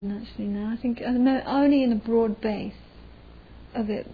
actually now. I think only in a broad base of it,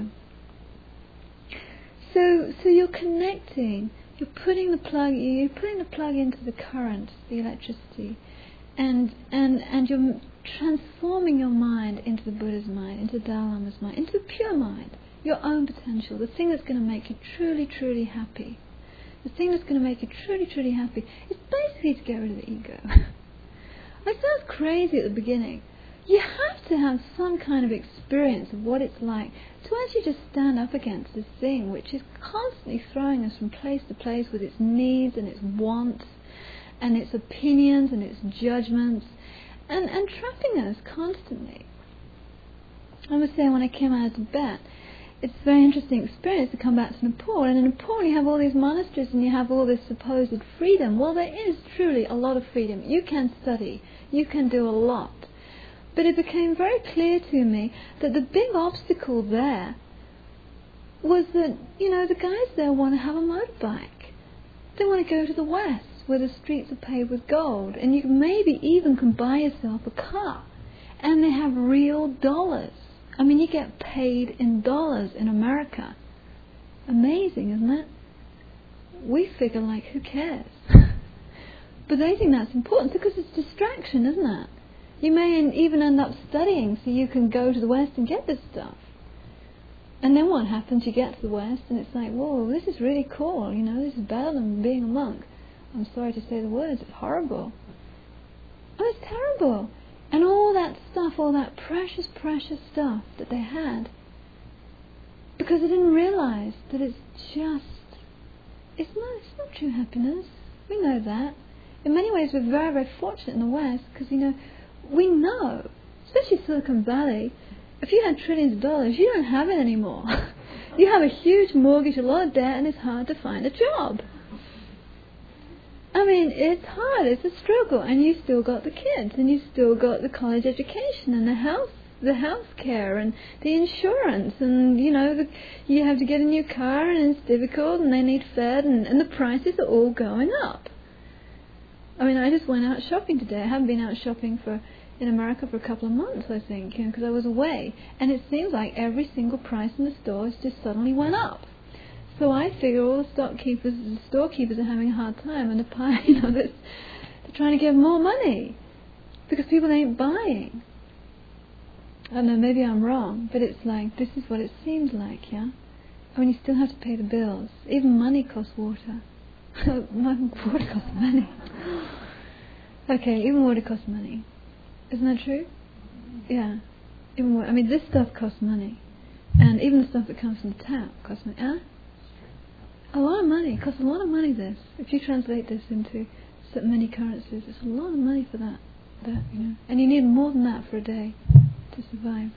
So you're connecting. You're putting the plug into the current, the electricity, and you're transforming your mind into the Buddha's mind, into Dalai Lama's mind, into a pure mind, your own potential, the thing that's going to make you truly, truly happy. The thing that's going to make you truly, truly happy is basically to get rid of the ego. It sounds crazy at the beginning. You have to have some kind of experience of what it's like to actually just stand up against this thing which is constantly throwing us from place to place with its needs and its wants and its opinions and its judgments and trapping us constantly. I was saying when I came out of Tibet, it's a very interesting experience to come back to Nepal, and in Nepal you have all these monasteries and you have all this supposed freedom. Well, there is truly a lot of freedom. You can study, you can do a lot. But it became very clear to me that the big obstacle there was that, the guys there want to have a motorbike. They want to go to the West where the streets are paved with gold and you maybe even can buy yourself a car. And they have real dollars. I mean, you get paid in dollars in America. Amazing, isn't it? We figure like, who cares? But they think that's important because it's distraction, isn't it? You may even end up studying so you can go to the West and get this stuff. And then what happens? You get to the West and it's like, whoa, this is really cool. This is better than being a monk. I'm sorry to say the words, it's horrible. Oh, it's terrible. And all that stuff, all that precious, precious stuff that they had, because they didn't realize that it's not true happiness. We know that. In many ways, we're very, very fortunate in the West because, we know, especially Silicon Valley, if you had trillions of dollars, you don't have it anymore. You have a huge mortgage, a lot of debt, and it's hard to find a job. I mean, it's hard, it's a struggle, and you still got the kids, and you still got the college education, and the health care, and the insurance, and, you have to get a new car, and it's difficult, and they need fed, and the prices are all going up. I mean, I just went out shopping today. I haven't been out shopping in America for a couple of months, I think, because I was away, and it seems like every single price in the stores just suddenly went up. So I figure all the storekeepers are having a hard time, and they're trying to get more money because people ain't buying. I don't know, maybe I'm wrong, but it's like, this is what it seems like, yeah? I mean, you still have to pay the bills. Even money costs water. Water costs money. Okay, even water costs money. Isn't that true? Yeah. This stuff costs money. And even the stuff that comes from the tap costs money. Huh? A lot of money. It costs a lot of money, this. If you translate this into so many currencies, it's a lot of money for that. And you need more than that for a day to survive.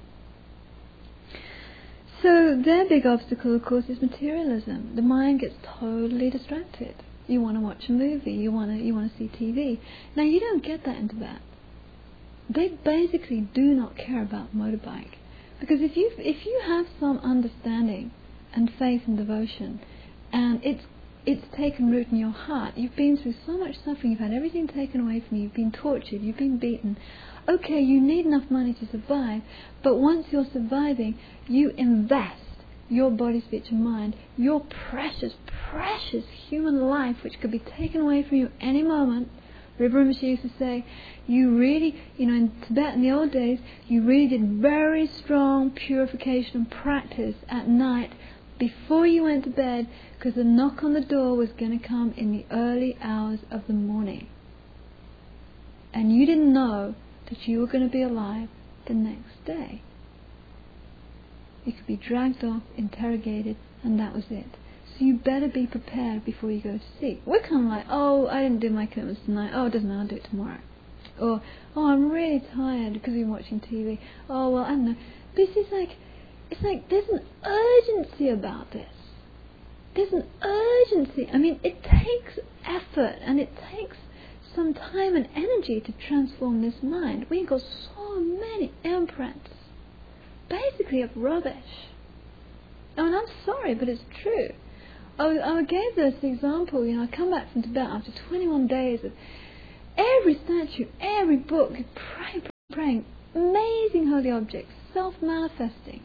So their big obstacle, of course, is materialism. The mind gets totally distracted. You want to watch a movie. You want to see TV. Now, you don't get that in Tibet. They basically do not care about motorbike. Because if you have some understanding and faith and devotion, and it's taken root in your heart, you've been through so much suffering, you've had everything taken away from you, you've been tortured, you've been beaten. Okay, you need enough money to survive, but once you're surviving, you invest your body, speech and mind, your precious, precious human life, which could be taken away from you any moment. Rinpoche used to say, you really, in Tibet in the old days, you really did very strong purification and practice at night before you went to bed, because the knock on the door was going to come in the early hours of the morning. And you didn't know that you were going to be alive the next day. You could be dragged off, interrogated, and that was it. So you better be prepared before you go to sleep. We're kind of like, oh, I didn't do my commitments tonight. Oh, it doesn't matter, I'll do it tomorrow. Or, oh, I'm really tired because we've been watching TV. Oh, well, I don't know. This is like, it's like there's an urgency about this. There's an urgency. I mean, it takes effort and it takes some time and energy to transform this mind. We've got so many imprints, basically of rubbish. I mean, I'm sorry, but it's true. I gave this example, I come back from Tibet after 21 days of every statue, every book, you pray, praying. Amazing holy objects, self-manifesting.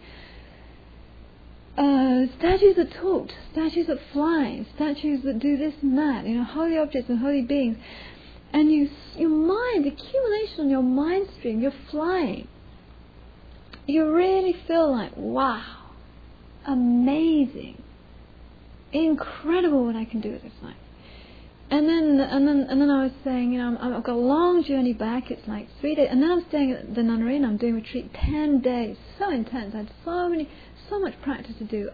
Statues that talked, statues that fly, statues that do this and that, holy objects and holy beings. And your mind, accumulation on your mind stream, you're flying. You really feel like, wow, amazing, incredible what I can do with this life. And then I was saying, I've got a long journey back. It's like 3 days, and then I'm staying at the nunnery and I'm doing retreat 10 days. So intense. I had so much practice to do.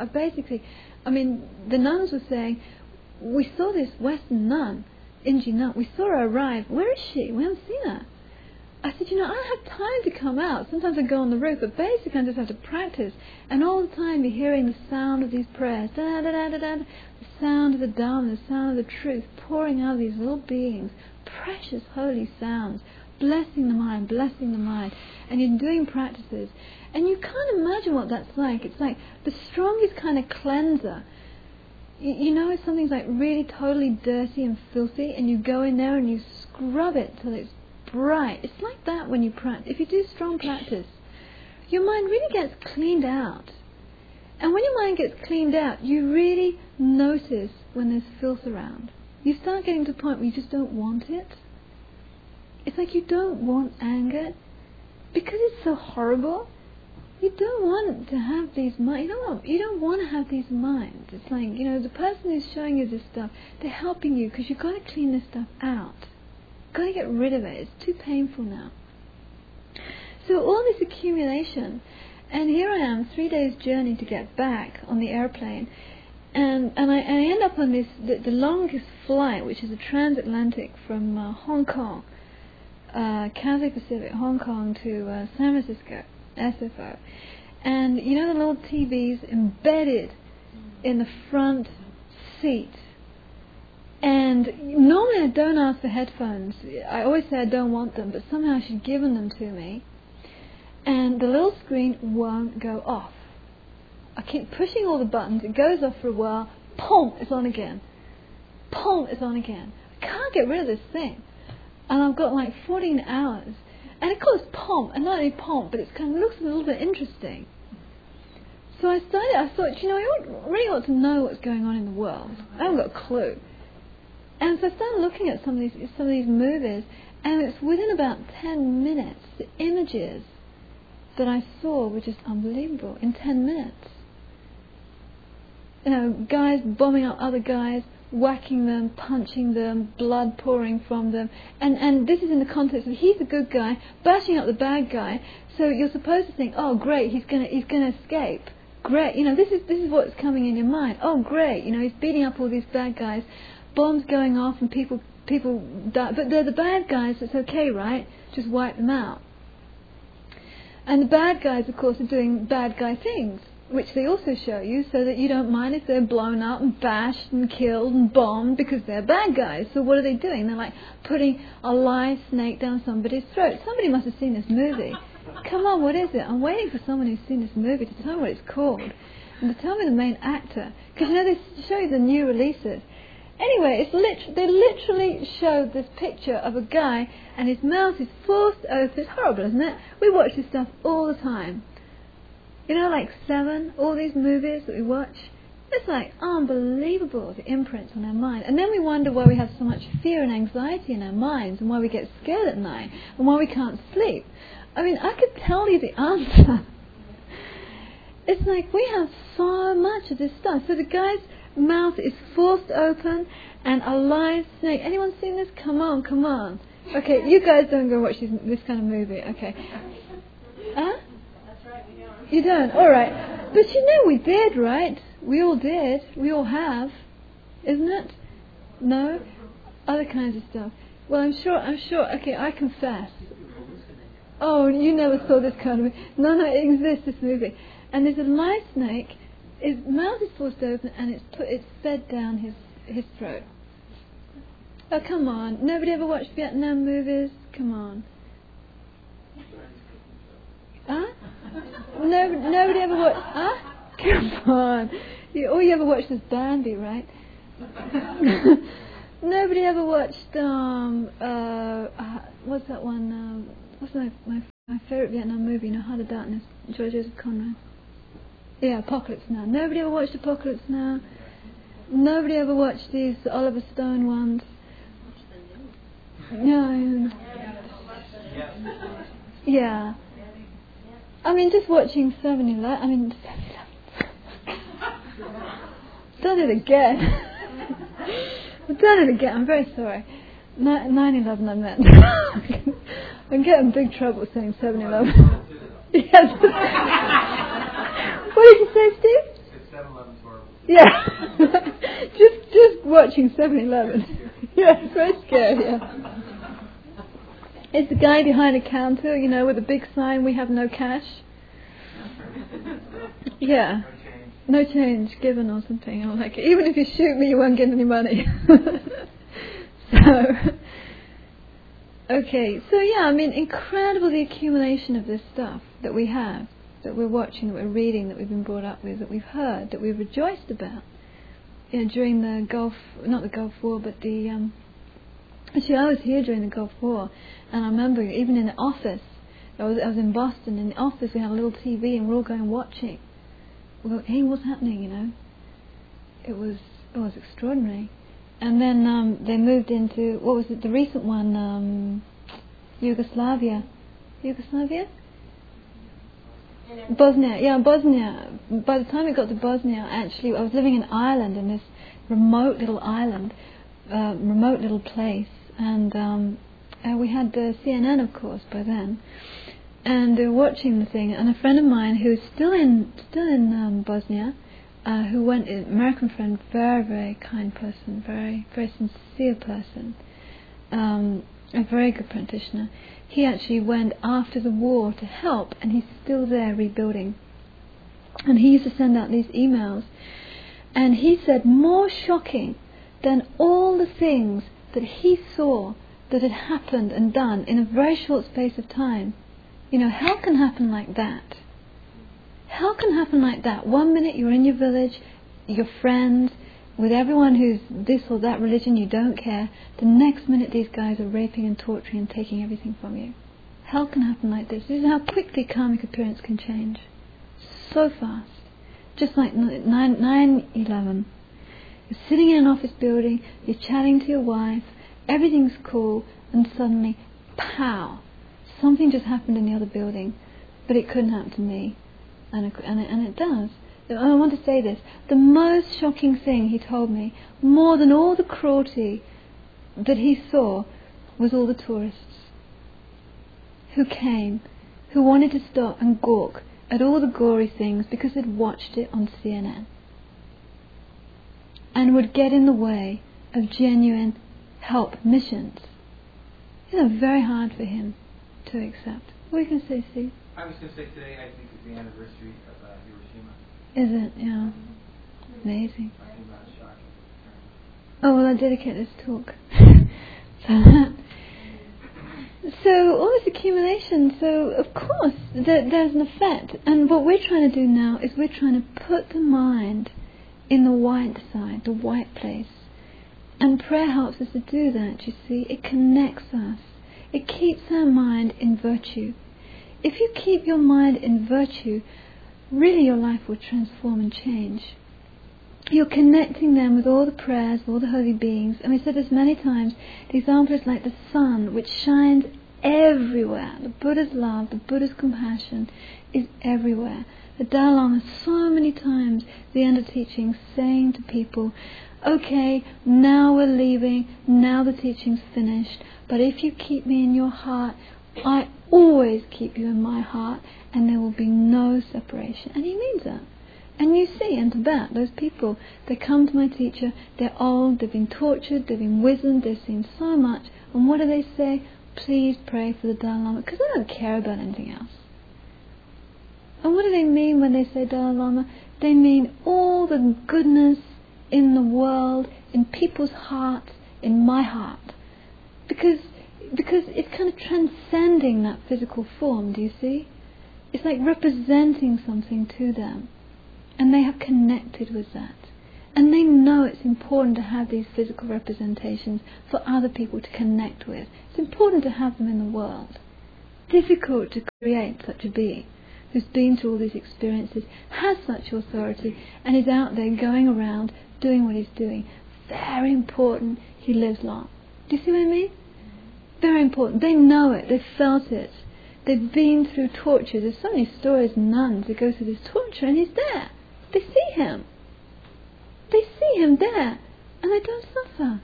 The nuns were saying, we saw this Western nun, Inji nun. We saw her arrive. Where is she? We haven't seen her. I said, I don't have time to come out. Sometimes I go on the roof, but basically I just have to practice. And all the time be hearing the sound of these prayers, da da da da da, the sound of the Dharma, the sound of the truth, pouring out of these little beings, precious holy sounds, blessing the mind. And you're doing practices. And you can't imagine what that's like. It's like the strongest kind of cleanser. If something's like really totally dirty and filthy, and you go in there and you scrub it till it's bright. It's like that when you practice. If you do strong practice, your mind really gets cleaned out. And when your mind gets cleaned out, you really notice when there's filth around. You start getting to the point where you just don't want it. It's like you don't want anger because it's so horrible. You don't want to have these minds. You don't want to have these minds. It's like, the person who's showing you this stuff, they're helping you because you've got to clean this stuff out. You've got to get rid of it. It's too painful now. So all this accumulation, and here I am, 3 days journey to get back on the airplane, and I end up on this the longest flight, which is a transatlantic from Hong Kong, Cathay Pacific, Hong Kong to San Francisco, SFO. And the little TVs embedded in the front seat. And normally I don't ask for headphones. I always say I don't want them, but somehow she's given them to me. And the little screen won't go off. I keep pushing all the buttons. It goes off for a while. Pong, it's on again. Pong, it's on again. I can't get rid of this thing. And I've got like 14 hours. And it calls pomp, and not only pomp, but it kind of looks a little bit interesting. So I thought, I really ought to know what's going on in the world. I haven't got a clue. And so I started looking at some of these movies, and it's within about 10 minutes, the images that I saw were just unbelievable. In 10 minutes. Guys bombing up other guys, whacking them, punching them, blood pouring from them, and this is in the context of he's a good guy bashing up the bad guy. So you're supposed to think, oh great, he's gonna escape. Great, this is what's coming in your mind. Oh great, he's beating up all these bad guys, bombs going off, and people die, but they're the bad guys. So it's okay, right? Just wipe them out. And the bad guys, of course, are doing bad guy things, which they also show you, so that you don't mind if they're blown up and bashed and killed and bombed, because they're bad guys. So what are they doing? They're like putting a live snake down somebody's throat. Somebody must have seen this movie. Come on, what is it? I'm waiting for someone who's seen this movie to tell me what it's called, and to tell me the main actor, because they show you the new releases. Anyway, they literally showed this picture of a guy, and his mouth is forced open. It's horrible, isn't it? We watch this stuff all the time. Like Seven, all these movies that we watch. It's like unbelievable, the imprints on our mind. And then we wonder why we have so much fear and anxiety in our minds, and why we get scared at night, and why we can't sleep. I could tell you the answer. It's like we have so much of this stuff. So the guy's mouth is forced open, and a live snake. Anyone seen this? Come on. Okay, you guys don't go watch this kind of movie. Okay. Huh? You don't? Alright. But we did, right? We all did. We all have. Isn't it? No? Other kinds of stuff. Well, I'm sure. Okay, I confess. Oh, you never saw this kind of movie. No, it exists, this movie. And there's a live snake. His mouth is forced open, and it's fed down his throat. Oh, come on. Nobody ever watched Vietnam movies? Come on. Huh? Nobody ever watched... Huh? Come on. All you ever watched is Bambi, right? Nobody ever watched... what's that one? What's my My favourite Vietnam movie, Heart of Darkness, George Joseph Conrad. Yeah, Apocalypse Now. Nobody ever watched Apocalypse Now. Nobody ever watched these Oliver Stone ones. No. Yeah. I mean, just watching 7-Eleven. Done it again. I've done it again. I'm very sorry. 9/11 I meant. I'm getting in big trouble saying 7-Eleven. Yes. What did you say, Steve? 7-Eleven's horrible. Yeah. just watching 7-Eleven. Yeah, it's very scary, yeah. It's the guy behind a counter, with a big sign, "We have no cash." Yeah. No change given or something. Or like, even if you shoot me, you won't get any money. So yeah, incredible the accumulation of this stuff that we have, that we're watching, that we're reading, that we've been brought up with, that we've heard, that we've rejoiced about. During the not the Gulf War, but the actually I was here during the Gulf War, and I remember even in the office, I was in Boston. In the office we had a little TV, and we're all going watching. Well, hey, what's happening? It was extraordinary. And then they moved into, what was it, the recent one, Yugoslavia. Bosnia. Yeah, Bosnia. By the time it got to Bosnia, actually, I was living in Ireland, in this remote little island, remote little place, and we had the CNN, of course, by then. And they were watching the thing, and a friend of mine who's still in Bosnia, who went, an American friend, very, very kind person, very, very sincere person, a very good practitioner. He actually went after the war to help, and he's still there rebuilding. And he used to send out these emails, and he said, more shocking than all the things that he saw that had happened and done in a very short space of time. Hell can happen like that. Hell can happen like that. 1 minute you're in your village, your friends, with everyone who's this or that religion, you don't care. The next minute these guys are raping and torturing and taking everything from you. Hell can happen like this. This is how quickly karmic appearance can change. So fast. Just like 9/11. You're sitting in an office building, you're chatting to your wife, everything's cool, and suddenly, pow! Something just happened in the other building, but it couldn't happen to me. And it does. I want to say this. The most shocking thing he told me, more than all the cruelty that he saw, was all the tourists who came, who wanted to stop and gawk at all the gory things because they'd watched it on CNN, and would get in the way of genuine help missions. Very hard for him to accept. What are you going to say, Steve? I was going to say today, I think, is the anniversary of Hiroshima. Is it? Yeah. Amazing. Oh, well, I dedicate this talk. So all this accumulation, so of course there's an effect. And what we're trying to do now is we're trying to put the mind in the white side, the white place. And prayer helps us to do that, you see. It connects us. It keeps our mind in virtue. If you keep your mind in virtue, really your life will transform and change. You're connecting them with all the prayers of all the holy beings. And we said this many times, the example is like the sun, which shines everywhere. The Buddha's love, the Buddha's compassion is everywhere. The Dalai Lama so many times, at the end of teaching, saying to people, okay, now we're leaving, now the teaching's finished, but if you keep me in your heart, I always keep you in my heart, and there will be no separation. And he means that. And you see in Tibet, those people, they come to my teacher, they're old, they've been tortured, they've been wizened, they've seen so much, and what do they say? Please pray for the Dalai Lama, because they don't care about anything else. And what do they mean when they say Dalai Lama? They mean all the goodness in the world, in people's hearts, in my heart. Because it's kind of transcending that physical form, do you see? It's like representing something to them. And they have connected with that. And they know it's important to have these physical representations for other people to connect with. It's important to have them in the world. difficult to create such a being who's been through all these experiences, has such authority, and is out there going around doing what he's doing. Very important he lives long. Do you see what I mean? Very important. They know it. They've felt it. They've been through torture. There's so many stories of nuns that go through this torture, and he's there. They see him. They see him there, and they don't suffer.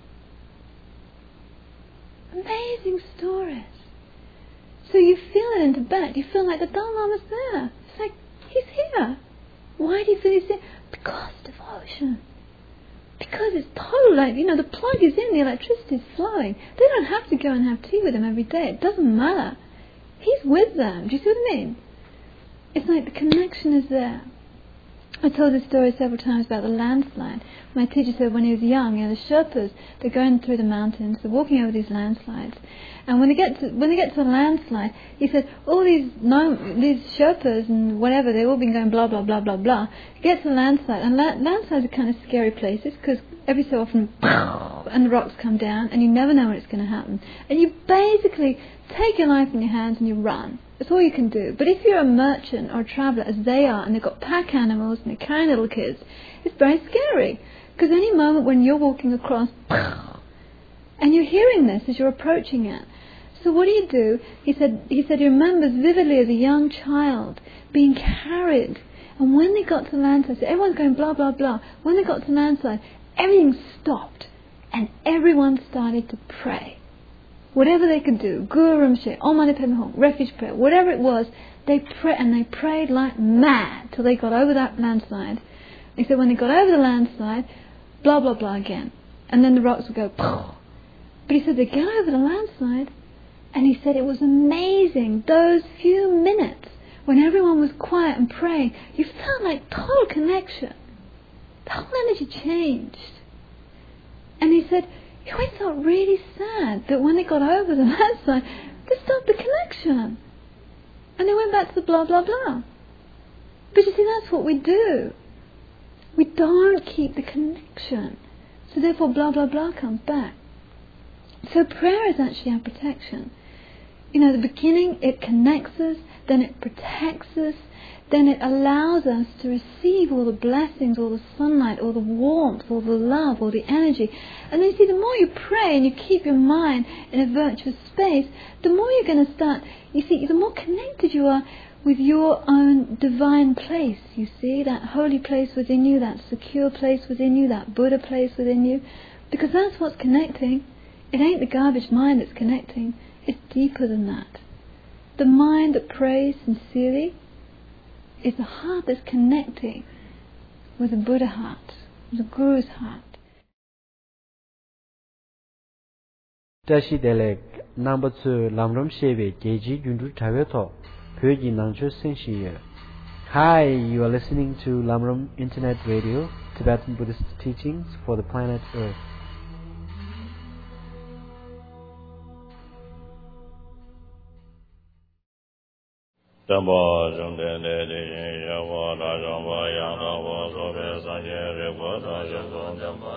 Amazing stories. So you feel it in Tibet. You feel like the Dalai Lama's there. It's like, he's here. Why do you feel he's here? Because devotion. Because it's total, like, the plug is in, the electricity is flowing. They don't have to go and have tea with him every day. It doesn't matter. He's with them. Do you see what I mean? It's like the connection is there. I told this story several times about the landslide. My teacher said when he was young, the Sherpas, they're going through the mountains, they're walking over these landslides, and when they get to the landslide, he said all these Sherpas and whatever, they've all been going blah blah blah blah blah. You get to the landslide, and landslides are kind of scary places because every so often, and the rocks come down, and you never know when it's going to happen, and you basically take your life in your hands and you run. That's all you can do. But if you're a merchant or a traveller, as they are, and they've got pack animals and they're carrying little kids, it's very scary. Because any moment when you're walking across, and you're hearing this as you're approaching it. So what do? He said he remembers vividly as a young child being carried. And when they got to the landslide, so everyone's going blah, blah, blah. When they got to the landslide, everything stopped. And everyone started to pray. Whatever they could do, Guru Rinpoche, Om Mani Padme Hum, refuge prayer, whatever it was, they prayed like mad till they got over that landslide. He said when they got over the landslide, blah blah blah again, and then the rocks would go. Poof. But he said they get over the landslide, and he said it was amazing. Those few minutes when everyone was quiet and praying, you felt like total connection. The whole energy changed, and he said. He always felt really sad that when they got over the landslide, they stopped the connection. And they went back to the blah, blah, blah. But you see, that's what we do. We don't keep the connection. So therefore, blah, blah, blah comes back. So prayer is actually our protection. At the beginning, it connects us, then it protects us, then it allows us to receive all the blessings, all the sunlight, all the warmth, all the love, all the energy. And then you see, the more you pray and you keep your mind in a virtuous space, the more you're going to start, you see, the more connected you are with your own divine place, you see, that holy place within you, that secure place within you, that Buddha place within you, because that's what's connecting. It ain't the garbage mind that's connecting, it's deeper than that. The mind that prays sincerely is the heart that's connecting with the Buddha heart, the Guru's heart. Tashidelek number 2 Lamram Sheve Geji Yundu Taveto Pyoji Nangcho Senshiye. Hi, you are listening to Lamram Internet Radio, Tibetan Buddhist teachings for the planet Earth. Jamba Jumden de Yawa Rajamba Yana was over Sanje Reporta Jamba